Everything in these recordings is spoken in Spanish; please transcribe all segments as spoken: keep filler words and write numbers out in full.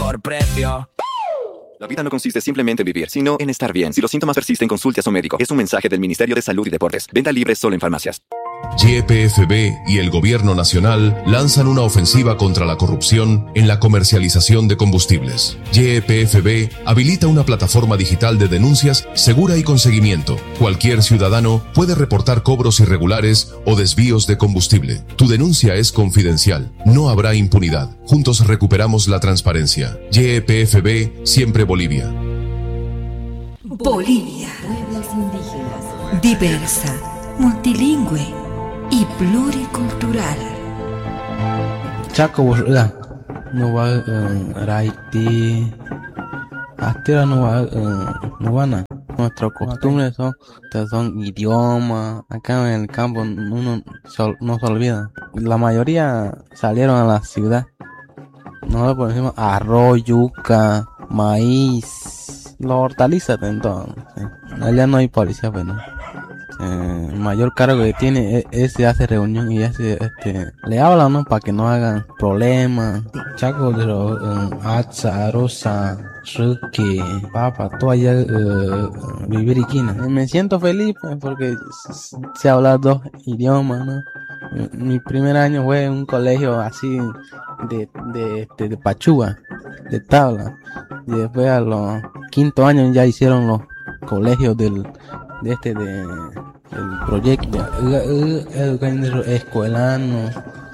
mejor precio. La vida no consiste simplemente en vivir, sino en estar bien. Si los síntomas persisten, consulte a su médico. Es un mensaje del Ministerio de Salud y Deportes. Venta libre solo en farmacias. Y P F B y el Gobierno Nacional lanzan una ofensiva contra la corrupción en la comercialización de combustibles. Y P F B habilita una plataforma digital de denuncias segura y con seguimiento. Cualquier ciudadano puede reportar cobros irregulares o desvíos de combustible. Tu denuncia es confidencial. No habrá impunidad. Juntos recuperamos la transparencia. Y P F B, siempre Bolivia. Bolivia. Pueblos indígenas. Diversa, multilingüe y pluricultural. Chaco Borga, no va a Raiti, hasta no va no van a. Nuestras costumbres son, son idiomas. Acá en el campo uno no se olvida. La mayoría salieron a la ciudad. Nosotros por ejemplo arroz, yuca, maíz, la hortaliza entonces. Allá no hay policía, pues no. Eh, el mayor cargo que tiene es, es se hace reunión y hace, este, le hablan, ¿no? Para que no hagan problemas. Chaco de los Atza, Rosa, Ruki, Papa, todo allá uh, vivir y me siento feliz pues, porque se habla dos idiomas, ¿no? Mi primer año fue en un colegio así de, de, de, de Pachúa, de tabla. Y después a los quinto años ya hicieron los colegios del de este de el proyecto el escuelano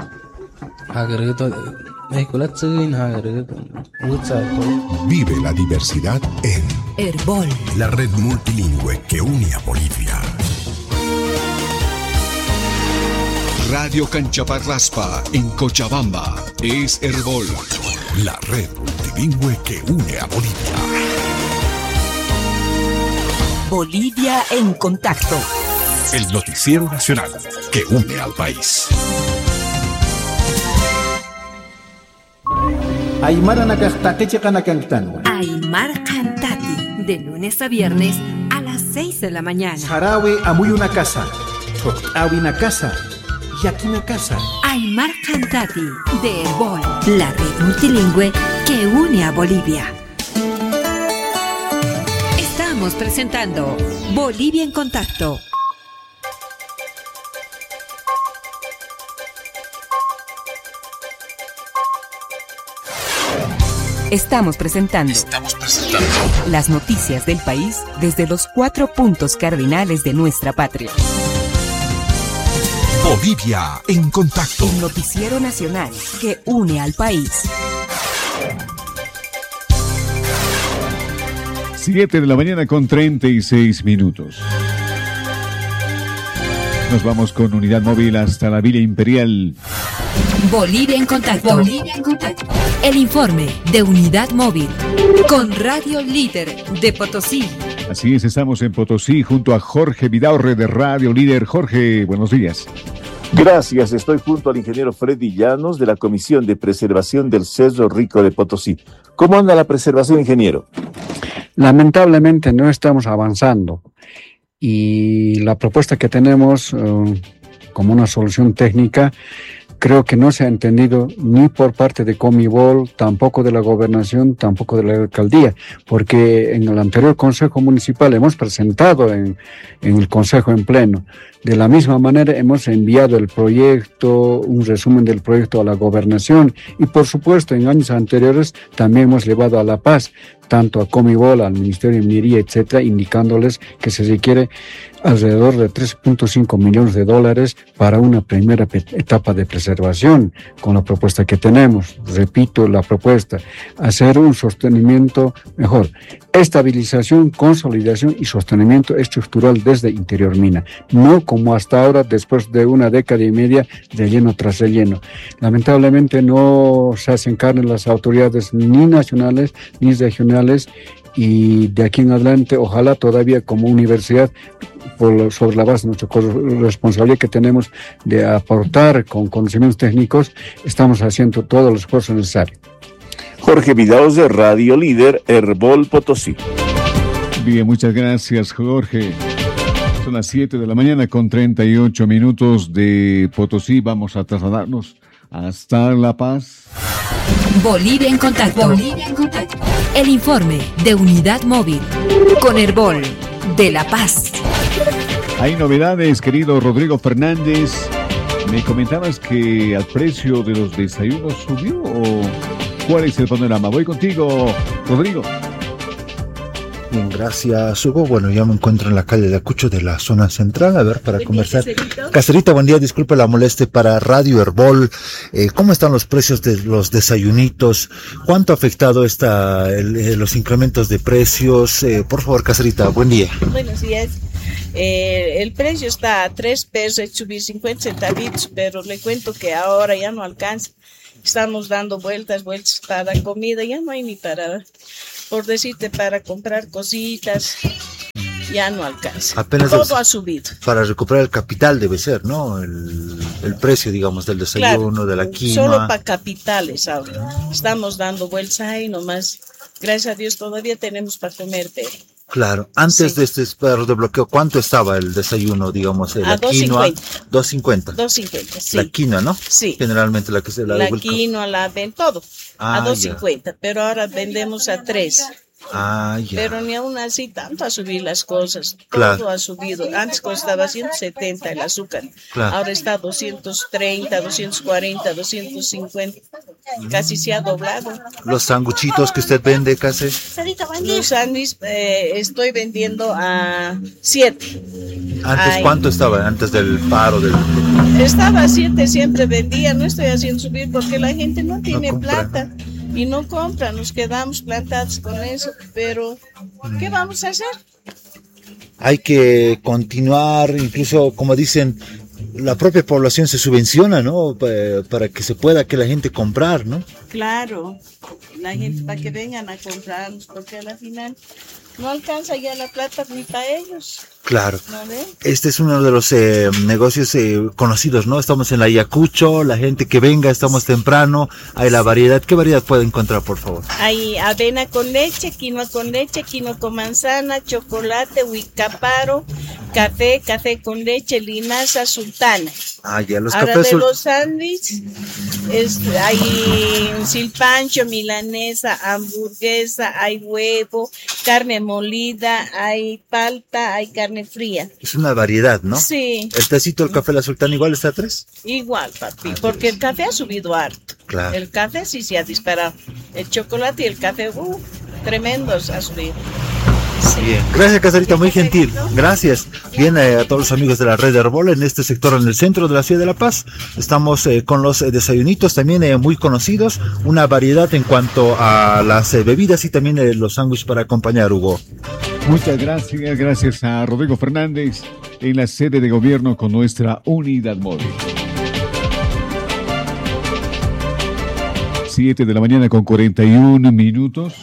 vive la diversidad en Herbol, la red multilingüe que une a Bolivia. Radio Canchaparraspa en Cochabamba es Herbol, la red multilingüe que une a Bolivia. Bolivia en contacto. El noticiero nacional que une al país. Aymara Nakastati Kanakantano. Aymar Cantati, de lunes a viernes a las seis de la mañana. Sarawe Amuy una casa. Awi una casa. Y aquí una casa. Aymar Cantati, de Herbol, la red multilingüe que une a Bolivia. Estamos presentando Bolivia en Contacto. Estamos presentando, Estamos presentando las noticias del país desde los cuatro puntos cardinales de nuestra patria. Bolivia en Contacto. El noticiero nacional que une al país. siete de la mañana con treinta y seis minutos. Nos vamos con unidad móvil hasta la Villa Imperial. Bolivia en Contacto. Bolivia en Contacto. El informe de unidad móvil con Radio Líder de Potosí. Así es, estamos en Potosí junto a Jorge Vidaurre de Radio Líder. Jorge, buenos días. Gracias, estoy junto al ingeniero Freddy Llanos de la Comisión de Preservación del Cerro Rico de Potosí. ¿Cómo anda la preservación, ingeniero? Lamentablemente no estamos avanzando y la propuesta que tenemos uh, como una solución técnica creo que no se ha entendido ni por parte de Comibol, tampoco de la gobernación, tampoco de la alcaldía, porque en el anterior consejo municipal hemos presentado en, en el consejo en pleno. De la misma manera hemos enviado el proyecto, un resumen del proyecto a la gobernación y por supuesto en años anteriores también hemos llevado a La Paz, tanto a Comibol, al Ministerio de Minería, etcétera, indicándoles que se requiere alrededor de tres punto cinco millones de dólares para una primera etapa de preservación con la propuesta que tenemos. Repito la propuesta, hacer un sostenimiento mejor, estabilización, consolidación y sostenimiento estructural desde interior mina, no como hasta ahora después de una década y media relleno tras relleno. Lamentablemente no se hacen carne las autoridades ni nacionales ni regionales y de aquí en adelante ojalá todavía como universidad por, sobre la base de nuestra responsabilidad que tenemos de aportar con conocimientos técnicos, estamos haciendo todo el esfuerzo necesario. Jorge Vidaos de Radio Líder, Herbol Potosí. Bien, muchas gracias, Jorge. Son las siete de la mañana con treinta y ocho minutos de Potosí. Vamos a trasladarnos hasta La Paz. Bolivia en contacto. Bolivia en contacto. El informe de Unidad Móvil con Herbol de La Paz. Hay novedades, querido Rodrigo Fernández. Me comentabas que el precio de los desayunos subió, ¿o cuál es el panorama? Voy contigo, Rodrigo. Bien, gracias, Hugo. Bueno, ya me encuentro en la calle de Acucho de la zona central, a ver, para buen conversar. Día, Cacerito. Cacerito, buen día, disculpe la molestia para Radio Herbol. Eh, ¿Cómo están los precios de los desayunitos? ¿Cuánto ha afectado esta, el, los incrementos de precios? Eh, por favor, Cacerita, buen día. Buenos días. Eh, el precio está a tres pesos, subir cincuenta centavitos, pero le cuento que ahora ya no alcanza. Estamos dando vueltas, vueltas para comida, ya no hay ni para... Por decirte, para comprar cositas, ya no alcanza. Apenas todo el, ha subido. Para recuperar el capital debe ser, ¿no? El, el precio, digamos, del desayuno, claro, de la quinoa. Solo para capitales ahora. Estamos dando vueltas ahí nomás. Gracias a Dios todavía tenemos para comer, pero... Claro, antes sí. de este perro de bloqueo, ¿cuánto estaba el desayuno, digamos, la quinoa? dos cincuenta. dos cincuenta, sí. La quinoa, ¿no? Sí. Generalmente la que se la... La quinoa, la ven todo, ah, a dos cincuenta, pero ahora vendemos a tres. Ah, ya. Pero ni aún así tanto a subir las cosas, claro. Todo ha subido. Antes costaba ciento setenta el azúcar, claro. Ahora está doscientos treinta, doscientos cuarenta, doscientos cincuenta, casi se ha doblado. Los sanguchitos que usted vende, casi. Los sándwiches eh, estoy vendiendo a siete. ¿Antes Ay. cuánto estaba? Antes del paro del... Estaba a siete, siempre vendía, no estoy haciendo subir porque la gente no tiene no plata. Y no compra, nos quedamos plantados con eso, pero ¿qué vamos a hacer? Hay que continuar, incluso como dicen, la propia población se subvenciona, ¿no? Para, para que se pueda que la gente comprar, ¿no? Claro, la gente para que vengan a comprarnos, porque al final no alcanza ya la plata ni para ellos. Claro. Este es uno de los eh, negocios eh, conocidos, ¿no? Estamos en la Ayacucho, la gente que venga, estamos temprano, hay la variedad. ¿Qué variedad puede encontrar, por favor? Hay avena con leche, quinoa con leche, quinoa con manzana, chocolate, huicaparo, café, café con leche, linaza, sultana. Ah, ya, los Ahora cafés... de los sándwiches, hay silpancho, milanesa, hamburguesa, hay huevo, carne molida, hay palta, hay carne fría. Es una variedad, ¿no? Sí. ¿El tecito, el café, la sultana igual está a tres? Igual, papi, ah, porque el café ha subido harto. Claro. El café sí se ha disparado. El chocolate y el café, uh, tremendos ha subido. Sí. Bien, gracias Cacerita, muy gentil, gracias. Bien, eh, a todos los amigos de la red de Herbol en este sector en el centro de la ciudad de La Paz. Estamos eh, con los eh, desayunitos también eh, muy conocidos, una variedad en cuanto a las eh, bebidas y también eh, los sándwiches para acompañar, Hugo. Muchas gracias, gracias a Rodrigo Fernández en la sede de gobierno con nuestra unidad móvil. siete de la mañana con cuarenta y uno minutos.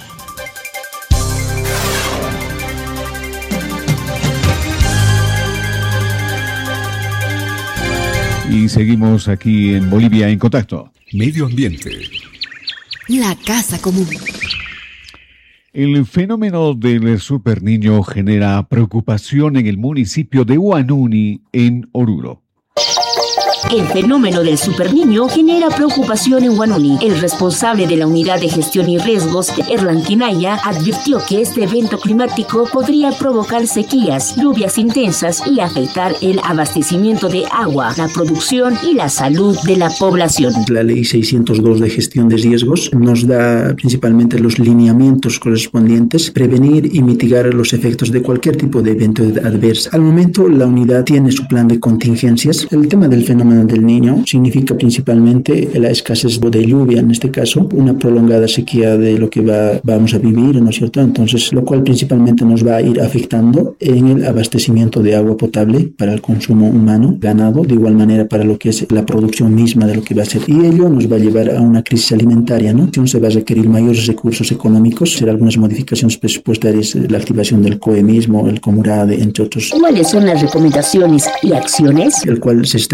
Y seguimos aquí en Bolivia en contacto. Medio ambiente. La casa común. El fenómeno del superniño genera preocupación en el municipio de Huanuni, en Oruro. El fenómeno del superniño genera preocupación en Huanuni. El responsable de la Unidad de Gestión y Riesgos, Erlan Quinaya, advirtió que este evento climático podría provocar sequías, lluvias intensas y afectar el abastecimiento de agua, la producción y la salud de la población. La Ley seiscientos dos de Gestión de Riesgos nos da principalmente los lineamientos correspondientes, prevenir y mitigar los efectos de cualquier tipo de evento adverso. Al momento, la unidad tiene su plan de contingencias. El tema del fenómeno del niño significa principalmente la escasez de lluvia, en este caso una prolongada sequía de lo que va, vamos a vivir, ¿no es cierto? Entonces, lo cual principalmente nos va a ir afectando en el abastecimiento de agua potable para el consumo humano, ganado, de igual manera para lo que es la producción misma de lo que va a ser, y ello nos va a llevar a una crisis alimentaria, ¿no? Entonces se va a requerir mayores recursos económicos, será algunas modificaciones presupuestarias, la activación del C O E mismo, el Comurade, entre otros. ¿Cuáles son las recomendaciones y acciones? El cual se está yendo ya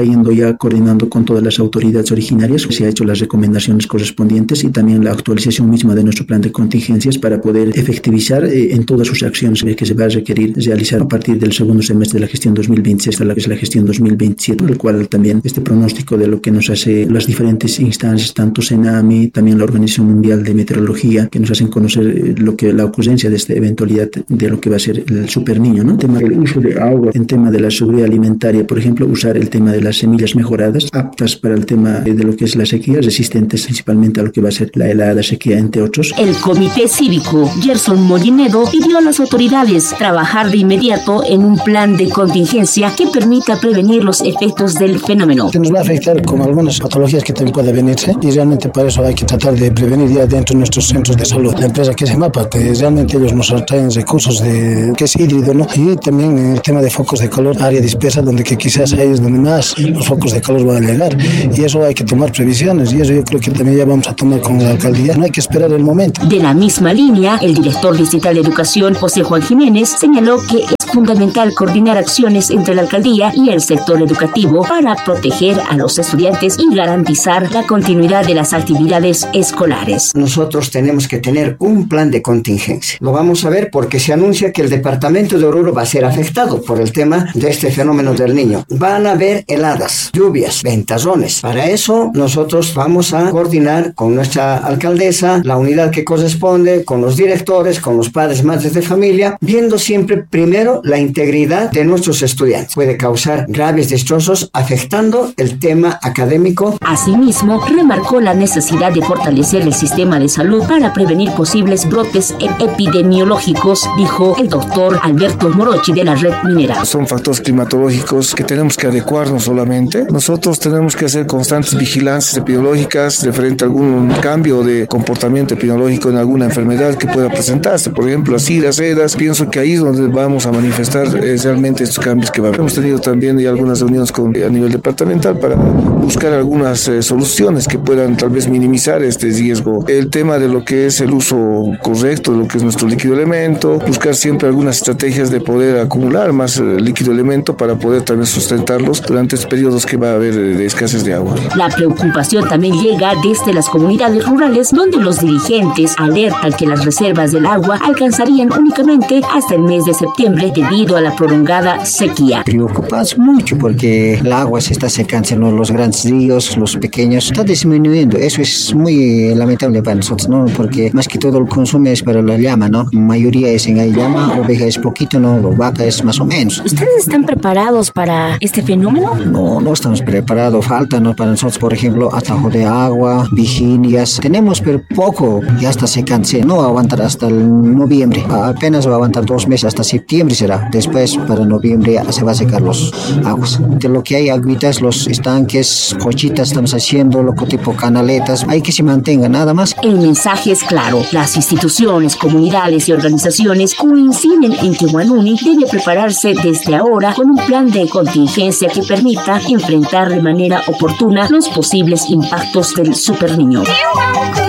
ya coordinando con todas las autoridades originarias, se ha hecho las recomendaciones correspondientes y también la actualización misma de nuestro plan de contingencias para poder efectivizar eh, en todas sus acciones que se va a requerir realizar a partir del segundo semestre de la gestión dos mil veintiséis a la que es la gestión dos mil veintisiete, el cual también este pronóstico de lo que nos hace las diferentes instancias, tanto CENAMI, también la Organización Mundial de Meteorología, que nos hacen conocer lo que la ocurrencia de esta eventualidad de lo que va a ser el super niño, ¿no? El tema del uso de agua, en tema de la seguridad alimentaria, por ejemplo, usar el tema de las semillas mejoradas, aptas para el tema de lo que es la sequía, resistentes principalmente a lo que va a ser la helada sequía, entre otros. El Comité Cívico Gerson Mollinedo pidió a las autoridades trabajar de inmediato en un plan de contingencia que permita prevenir los efectos del fenómeno. Se nos va a afectar con algunas patologías que también puede venirse y realmente para eso hay que tratar de prevenir ya dentro de nuestros centros de salud. La empresa que se mapa, que realmente ellos nos traen recursos de que es híbrido, ¿no? Y también en el tema de focos de calor, área dispersa, donde que quizás ahí es donde más los focos de calor van a llegar y eso hay que tomar previsiones y eso yo creo que también ya vamos a tomar con la alcaldía. No hay que esperar el momento. De la misma línea, el director distrital de Educación, José Juan Jiménez, señaló que es fundamental coordinar acciones entre la alcaldía y el sector educativo para proteger a los estudiantes y garantizar la continuidad de las actividades escolares. Nosotros tenemos que tener un plan de contingencia. Lo vamos a ver porque se anuncia que el departamento de Oruro va a ser afectado por el tema de este fenómeno del niño. Van a haber heladas, lluvias, ventazones. Para eso nosotros vamos a coordinar con nuestra alcaldesa, la unidad que corresponde, con los directores, con los padres, madres de familia, viendo siempre primero la integridad de nuestros estudiantes. Puede causar graves destrozos afectando el tema académico. Asimismo, remarcó la necesidad de fortalecer el sistema de salud para prevenir posibles brotes epidemiológicos, dijo el doctor Alberto Morochi de la Red Minera. Son factores climatológicos que tenemos que adecuarnos solamente. Nosotros tenemos que hacer constantes vigilancias epidemiológicas referente a algún cambio de comportamiento epidemiológico en alguna enfermedad que pueda presentarse. Por ejemplo, las iras, eras. Pienso que ahí es donde vamos a manifestar eh, realmente estos cambios que va a haber. Hemos tenido también ya algunas reuniones con, a nivel departamental para buscar algunas eh, soluciones que puedan tal vez minimizar este riesgo. El tema de lo que es el uso correcto de lo que es nuestro líquido elemento, buscar siempre algunas estrategias de poder acumular más eh, líquido elemento para poder también sustentarlos durante estos periodos que va a haber eh, de escasez de agua. La preocupación también llega desde las comunidades rurales, donde los dirigentes alertan que las reservas del agua alcanzarían únicamente hasta el mes de septiembre debido a la prolongada sequía. Preocupados mucho porque el agua se está secando en los grandes ríos, los pequeños, está disminuyendo. Eso es muy lamentable para nosotros, ¿no? Porque más que todo el consumo es para la llama, ¿no? La mayoría es en la llama, oveja es poquito, ¿no? La vaca es más o menos. ¿Ustedes están preparados para este fenómeno? No, no estamos preparados. Falta, ¿no? Para nosotros, por ejemplo, atajo de agua, vigilias. Tenemos, pero poco. Ya está secándose. No va a aguantar hasta el noviembre. Apenas va a aguantar dos meses, hasta septiembre será. Después, para noviembre, ya se va a secar los aguas. De lo que hay, agüitas, los estanques, cochitas, estamos haciendo, loco tipo canaletas. Hay que se mantenga, nada más. El mensaje es claro. Las instituciones, comunidades y organizaciones coinciden en que Huanuni debe prepararse desde ahora con un plan de contingencia que permita enfrentar de manera oportuna los posibles impactos del superniño.